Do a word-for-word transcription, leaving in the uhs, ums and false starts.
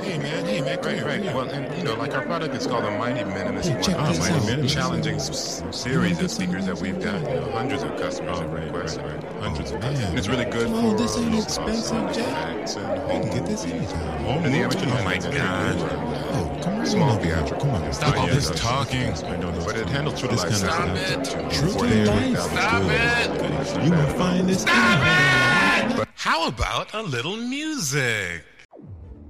Hey man, hey man, come Right, here, right. come here. Well, and you know, like our product is called the Mighty Minimus Hey, check One. this It's out. a Check this challenging out. s- series of speakers that we've got. You know, hundreds of customers Oh, have right, requested right, it. right. Hundreds Oh, of man. customers. And it's really good Oh, for this ain't low expensive, cost Jack. effects and You home can get this movies. anytime. Home And the movies, amateur you mic can get con. it. Oh, come on. Small over here. theatrical. Come on. Stop all yeah, this that's- talking. I know those But it two. handles true to This life kind of sound. stuff. True True to to life. life. Stop it. You gonna find this. How about a little music?